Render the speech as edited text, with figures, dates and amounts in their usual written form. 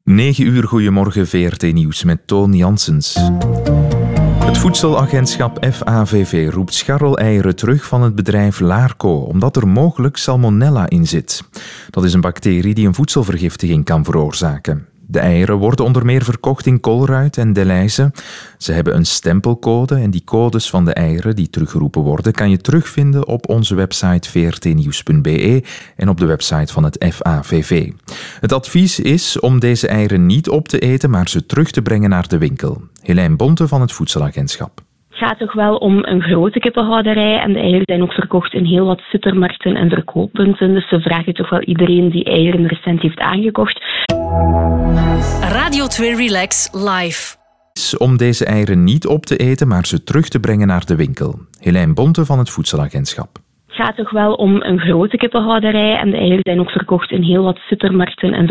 9 uur, goedemorgen, VRT Nieuws met Toon Janssens. Het voedselagentschap FAVV roept scharreleieren terug van het bedrijf Laarco, omdat er mogelijk salmonella in zit. Dat is een bacterie die een voedselvergiftiging kan veroorzaken. De eieren worden onder meer verkocht in Colruyt en Delhaize. Ze hebben een stempelcode en die codes van de eieren die teruggeroepen worden kan je terugvinden op onze website vrtnieuws.be en op de website van het FAVV. Het advies is om deze eieren niet op te eten, maar ze terug te brengen naar de winkel. Helijn Bonte van het Voedselagentschap. Het gaat toch wel om een grote kippenhouderij en de eieren zijn ook verkocht in heel wat supermarkten en verkooppunten. Dus ze vragen toch wel iedereen die eieren recent heeft aangekocht. Radio 2 Relax Live. Om deze eieren niet op te eten, maar ze terug te brengen naar de winkel. Helijn Bonte van het Voedselagentschap. Het gaat toch wel om een grote kippenhouderij en de eieren zijn ook verkocht in heel wat supermarkten en